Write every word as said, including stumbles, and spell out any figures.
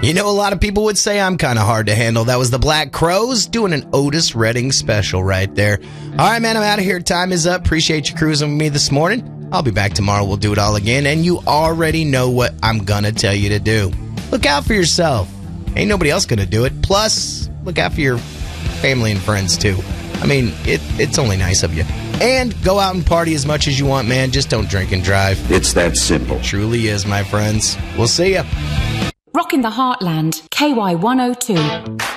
You know, a lot of people would say I'm kind of hard to handle. That was the Black Crowes doing an Otis Redding special right there. All right, man, I'm out of here. Time is up. Appreciate you cruising with me this morning. I'll be back tomorrow. We'll do it all again. And you already know what I'm going to tell you to do. Look out for yourself. Ain't nobody else going to do it. Plus, look out for your family and friends, too. I mean, it, it's only nice of you. And go out and party as much as you want, man. Just don't drink and drive. It's that simple. It truly is, my friends. We'll see ya. Rockin' the Heartland, K Y one oh two.